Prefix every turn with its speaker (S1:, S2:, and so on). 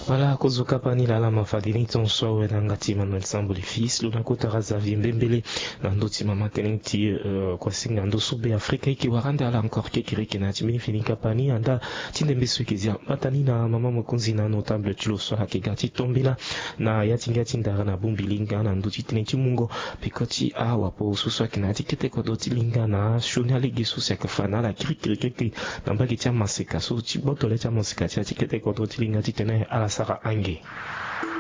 S1: Voilà, kuzuka pani lala mafadini tonso ngati Manuel Sambuli fils luna kutaraza vimbembele na ndoti mama tenenti kwa singa ndo sube Afrika iki warande ala encore kekiriki na timini finika pani anda tindembesu kizia matani na mama mkunzi na notable chulo so hakigati tombila na yatinga tindara na bumbilinga na ndoti tenenti mungo pikoti a wapo suswa kinati kete kwa doti linga na shuni aligi susi akafana la kirikiriki na mbagi tia masika so chiboto le tia masika tia tikete kwa doti linga titene ala Sara Ange.